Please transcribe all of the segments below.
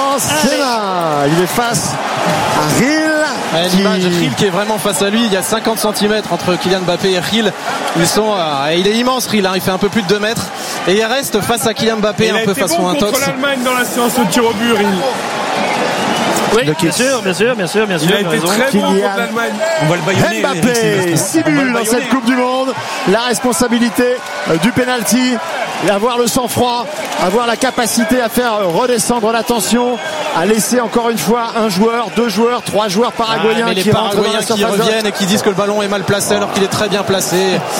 Sénat. Il est face à Ril. L'image de Ril qui est vraiment face à lui. Il y a 50 cm entre Kylian Mbappé et Ril. Il est immense, Ril. Il fait un peu plus de 2 mètres. Et il reste face à Kylian Mbappé, un peu façon intox. Il a été bon contre l'Allemagne dans la séance de tir au but, Ril. Oui, bien sûr. Il a été très bon contre l'Allemagne. On va le baïonner. Mbappé, 6 buts dans cette Coupe du Monde. La responsabilité du penalty, avoir le sang-froid, avoir la capacité à faire redescendre la tension, à laisser encore une fois un joueur, 2 joueurs, 3 joueurs paraguayens les qui rentrent dans la qui surface reviennent et qui disent que le ballon est mal placé alors qu'il est très bien placé.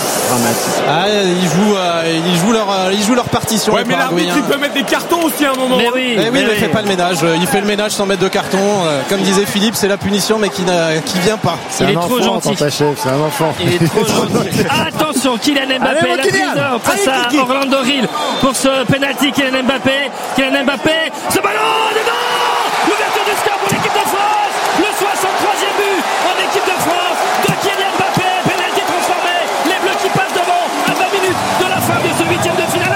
Ils jouent leur partition. Ouais, mais l'arbitre il peut mettre des cartons aussi à un moment. Mais oui, mais il fait pas le ménage. Il fait le ménage sans mettre de carton. Comme disait Philippe, c'est la punition mais qui vient pas. Il est trop gentil. C'est un enfant. Il est trop gentil. Attention, Kylian Mbappé, la prise face à Orlando Ril pour ce penalty. Kylian Mbappé, ce ballon dedans. L'ouverture du score pour l'équipe de France. Le 63e but en équipe de France de Kylian Mbappé. Penalty transformé. Les Bleus qui passent devant à 20 minutes de la fin de ce 8e de finale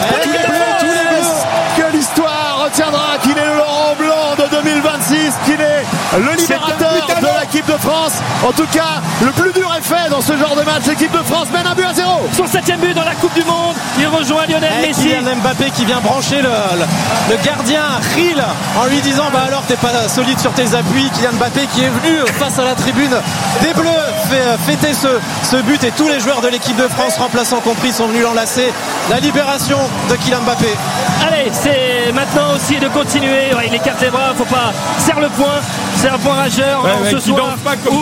1-0. Que l'histoire retiendra qu'il est le Laurent Blanc de 2026, qu'il est le libérateur de l'équipe de France. En tout cas, le plus dur est fait dans ce genre de match. L'équipe de France mène 1-0. Son 7e but dans la Coupe du Monde. Il rejoint Lionel Messi. Kylian Mbappé qui vient brancher le gardien Ril en lui disant alors t'es pas solide sur tes appuis. Kylian Mbappé qui est venu face à la tribune des Bleus fêter ce but, et tous les joueurs de l'équipe de France, remplaçants compris, sont venus l'enlacer. La libération de Kylian Mbappé. Allez, c'est maintenant aussi de continuer. Il écarte les bras, faut pas serre le point. C'est un point rageur ce soir.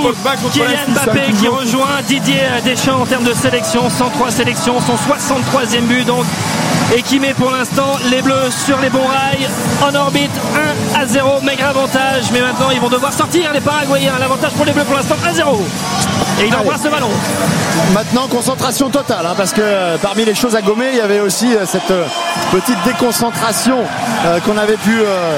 Kylian Mbappé qui rejoint Didier Deschamps en termes de sélection, 103 sélections, son 63e but donc, et qui met pour l'instant les Bleus sur les bons rails, en orbite. 1-0, maigre avantage, mais maintenant ils vont devoir sortir les Paraguayens. L'avantage pour les Bleus pour l'instant 1-0, et il embrasse le ballon. Maintenant concentration totale, parce que parmi les choses à gommer, il y avait aussi cette petite déconcentration qu'on avait pu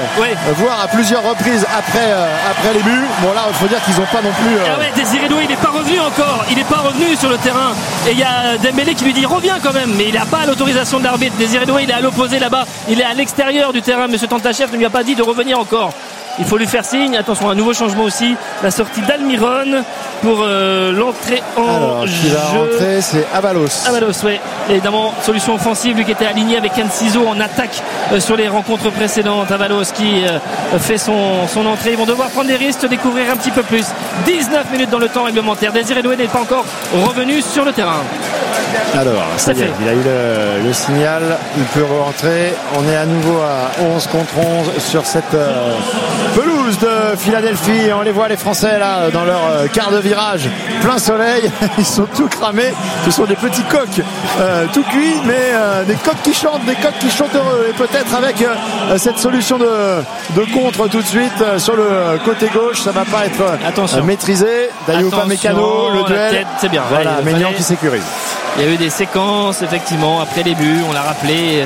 voir à plusieurs reprises après les buts. Bon, là il faut dire qu'ils n'ont pas non plus Désiré Doué, il n'est pas revenu encore, il n'est pas revenu sur le terrain, et il y a Dembélé qui lui dit reviens quand même, mais il n'a pas l'autorisation de l'arbitre. Désiré Doué, il est à l'opposé là-bas, il est à l'extérieur du terrain. Monsieur Tantachev ne lui a pas dit de revenir encore. Il faut lui faire signe. Attention, un nouveau changement aussi, la sortie d'Almiron pour l'entrée en jeu. Qui va rentrer, c'est Avalos, oui. Évidemment, solution offensive, lui qui était aligné avec Enciso en attaque sur les rencontres précédentes. Avalos qui fait son entrée. Ils vont devoir prendre des risques, découvrir un petit peu plus. 19 minutes dans le temps réglementaire. Désiré Doué n'est pas encore revenu sur le terrain. Alors, ça y est, il a eu le signal, il peut rentrer. On est à nouveau à 11 contre 11 sur cette pelouse de Philadelphie. On les voit, les Français là dans leur quart de virage plein soleil. Ils sont tout cramés. Ce sont des petits coqs tout cuits, mais des coqs qui chantent heureux. Et peut-être avec cette solution de contre tout de suite sur le côté gauche, ça va pas être maîtrisé. D'ailleurs pas Mécano, le duel. C'est bien. Voilà, Maignan qui sécurise. Il y a eu des séquences effectivement après les buts, on l'a rappelé,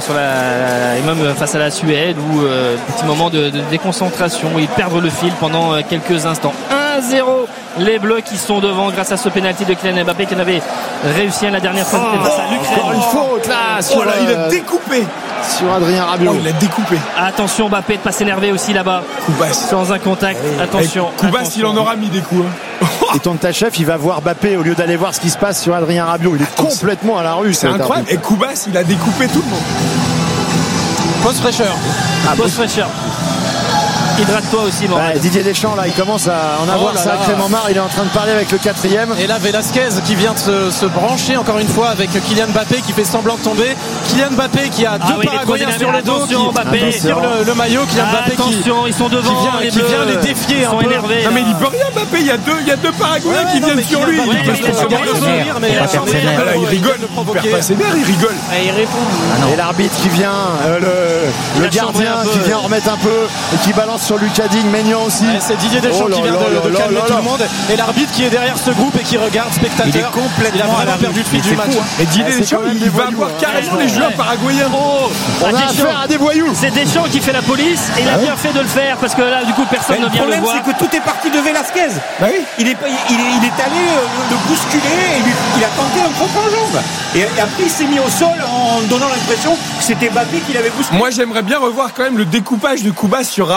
et même face à la Suède, où petit moment de déconcentration, où ils perdent le fil pendant quelques instants. 1-0, les Bleus qui sont devant grâce à ce pénalty de Kylian Mbappé qui en avait réussi à la dernière fois face à l'Ukraine. Encore une faute là, il a découpé sur Adrien Rabiot. Il a découpé. Attention Mbappé de pas s'énerver aussi là-bas. Koubas. Sans un contact. Attention. Koubas, il en aura mis des coups. Et Tantachev, il va voir Mbappé au lieu d'aller voir ce qui se passe sur Adrien Rabiot. Il est complètement à la rue. C'est incroyable. Et Koubas, il a découpé tout le monde. Pause fraîcheur. Pause fraîcheur. Hydrate-toi aussi, Mohamed. Didier Deschamps, là, il commence à en avoir sacrément marre. Il est en train de parler avec le 4e. Et là, Velasquez qui vient de se brancher encore une fois avec Kylian Mbappé qui fait semblant de tomber. Kylian Mbappé qui a deux Paraguayens sur le dos, qui tire le maillot. Kylian Mbappé ils sont devant, qui vient les défier. Ils sont énervés. Non, mais il peut rien, Mbappé. Il y a deux Paraguayens qui viennent sur lui. Il rigole. Il perd pas ses nerfs, il rigole. Il répond. Et l'arbitre qui vient, le gardien qui vient remettre un peu et qui balance sur Lucas Digne, Maignan aussi. C'est Didier Deschamps qui vient de calmer tout le monde, et l'arbitre qui est derrière ce groupe et qui regarde, spectateur. Il est complètement il a vraiment perdu le fil du match. Et Didier Deschamps, il va voir carrément les joueurs paraguayens. On a affaire à des voyous. C'est Deschamps qui fait la police, et il a bien fait de le faire parce que là, du coup, personne ne vient le voir. Le problème, c'est que tout est parti de Velasquez. Il est allé le bousculer, et il a tenté un propre en jambe. Et après, il s'est mis au sol en donnant l'impression que c'était Mbappé qui l'avait bousculé. Moi, j'aimerais bien revoir quand même le découpage de Koubas sur